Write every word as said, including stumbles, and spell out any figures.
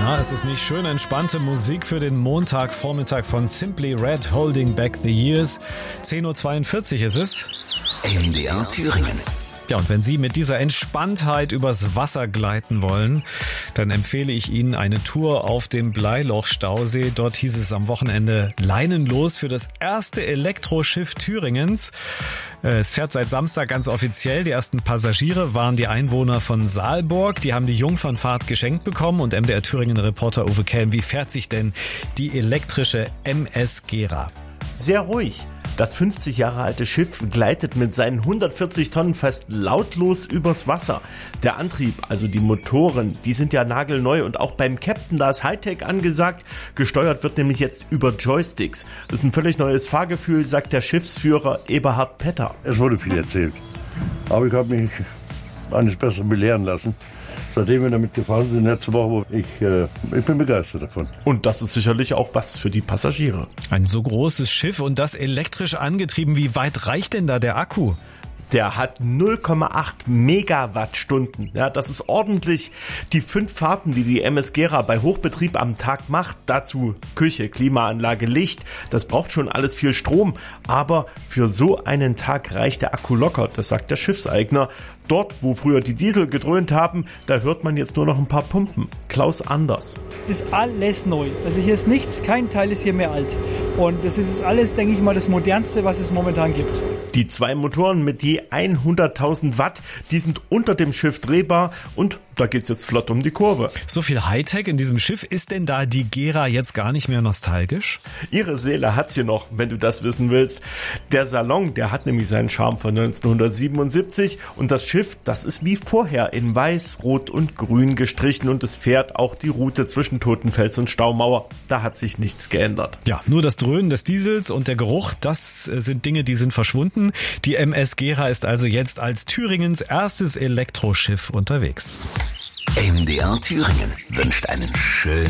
Na, ist es nicht schön entspannte Musik für den Montagvormittag von Simply Red, Holding Back the Years. zehn Uhr zweiundvierzig ist es. M D R Thüringen. Ja, und wenn Sie mit dieser Entspanntheit übers Wasser gleiten wollen, dann empfehle ich Ihnen eine Tour auf dem Bleiloch-Stausee. Dort hieß es am Wochenende leinenlos für das erste Elektroschiff Thüringens. Es fährt seit Samstag ganz offiziell. Die ersten Passagiere waren die Einwohner von Saalburg. Die haben die Jungfernfahrt geschenkt bekommen. Und M D R Thüringen-Reporter Uwe Kelm, wie fährt sich denn die elektrische M S Gera? Sehr ruhig. Das fünfzig Jahre alte Schiff gleitet mit seinen hundertvierzig Tonnen fast lautlos übers Wasser. Der Antrieb, also die Motoren, die sind ja nagelneu und auch beim Captain, da ist Hightech angesagt. Gesteuert wird nämlich jetzt über Joysticks. Das ist ein völlig neues Fahrgefühl, sagt der Schiffsführer Eberhard Petter. Es wurde viel erzählt, aber ich habe mich eines Besseren belehren lassen. Seitdem wir damit gefahren sind, letzte Woche, ich, äh, ich bin begeistert davon. Und das ist sicherlich auch was für die Passagiere. Ein so großes Schiff und das elektrisch angetrieben. Wie weit reicht denn da der Akku? Der hat null Komma acht Megawattstunden. Ja, das ist ordentlich. Die fünf Fahrten, die die M S Gera bei Hochbetrieb am Tag macht, dazu Küche, Klimaanlage, Licht, das braucht schon alles viel Strom. Aber für so einen Tag reicht der Akku locker, das sagt der Schiffseigner. Dort, wo früher die Diesel gedröhnt haben, da hört man jetzt nur noch ein paar Pumpen. Klaus Anders. Es ist alles neu. Also hier ist nichts, kein Teil ist hier mehr alt. Und das ist alles, denke ich mal, das Modernste, was es momentan gibt. Die zwei Motoren mit je hunderttausend Watt, die sind unter dem Schiff drehbar und da geht's jetzt flott um die Kurve. So viel Hightech in diesem Schiff, ist denn da die Gera jetzt gar nicht mehr nostalgisch? Ihre Seele hat's hier noch, wenn du das wissen willst. Der Salon, der hat nämlich seinen Charme von neunzehnhundertsiebenundsiebzig und das Schiff, das ist wie vorher in weiß, rot und grün gestrichen und es fährt auch die Route zwischen Totenfels und Staumauer. Da hat sich nichts geändert. Ja, nur das Dröhnen des Diesels und der Geruch, das sind Dinge, die sind verschwunden. Die M S Gera ist also jetzt als Thüringens erstes Elektroschiff unterwegs. M D R Thüringen wünscht einen schönen